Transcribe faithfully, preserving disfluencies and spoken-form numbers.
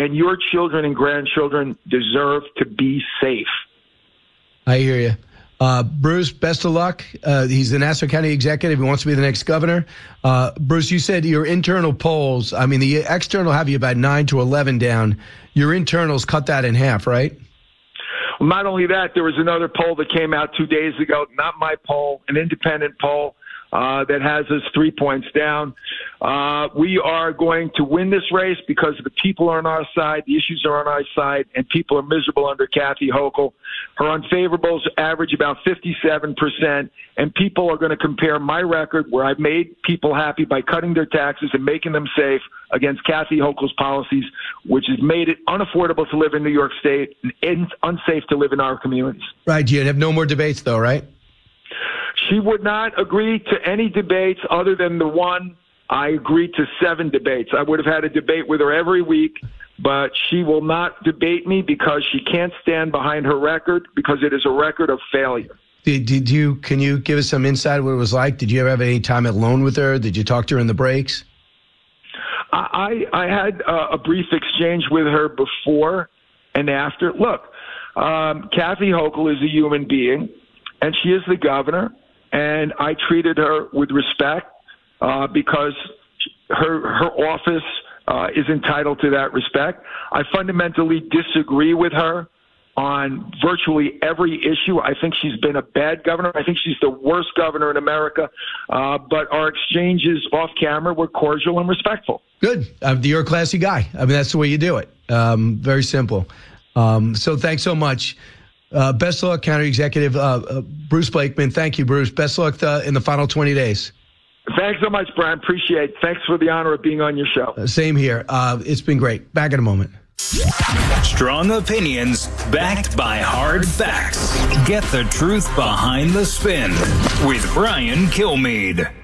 and your children and grandchildren deserve to be safe. I hear you. Uh, Bruce, best of luck. Uh, he's the Nassau County executive. He wants to be the next governor. Uh, Bruce, you said your internal polls, I mean, the external have you about nine to eleven down. Your internals cut that in half, right? Well, not only that, there was another poll that came out two days ago, not my poll, an independent poll uh, that has us three points down. Uh, we are going to win this race because the people are on our side, the issues are on our side, and people are miserable under Kathy Hochul. Her unfavorables average about fifty-seven percent, and people are going to compare my record, where I've made people happy by cutting their taxes and making them safe, against Kathy Hochul's policies, which has made it unaffordable to live in New York State and unsafe to live in our communities. Right. You have no more debates, though, right? She would not agree to any debates other than the one. I agreed to seven debates. I would have had a debate with her every week, but she will not debate me because she can't stand behind her record, because it is a record of failure. Did, did you? Can you give us some insight what it was like? Did you ever have any time alone with her? Did you talk to her in the breaks? I, I had uh, a brief exchange with her before and after. Look, um, Kathy Hochul is a human being, and she is the governor, and I treated her with respect uh, because her her office uh, is entitled to that respect. I fundamentally disagree with her on virtually every issue. I think she's been a bad governor. I think she's the worst governor in America. Uh, but our exchanges off camera were cordial and respectful. Good. Uh, you're a classy guy. I mean, that's the way you do it. Um, very simple. Um, so thanks so much. Uh, best of luck, County Executive uh, uh, Bruce Blakeman. Thank you, Bruce. Best of luck uh, in the final twenty days. Thanks so much, Brian. Appreciate it. Thanks for the honor of being on your show. Uh, same here. Uh, it's been great. Back in a moment. Strong opinions backed by hard facts. Get the truth behind the spin with Brian Kilmeade.